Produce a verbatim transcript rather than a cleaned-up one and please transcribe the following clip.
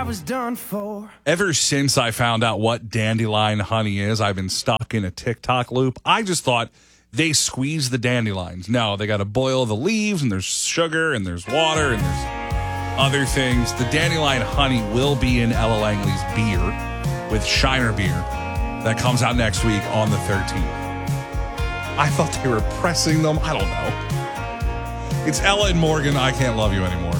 I was done for. Ever since I found out what dandelion honey is, I've been stuck in a TikTok loop. I just thought they squeeze the dandelions. No, they got to boil the leaves, and there's sugar, and there's water, and there's other things. The dandelion honey will be in Ella Langley's beer with Shiner beer that comes out next week on the thirteenth. I thought they were pressing them. I don't know. It's Ella and Morgan. I Can't Love You Anymore.